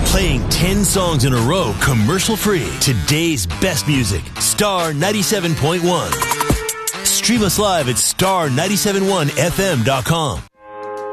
Playing 10 songs in a row, commercial-free. Today's best music. Star 97.1. Stream us live at star971fm.com.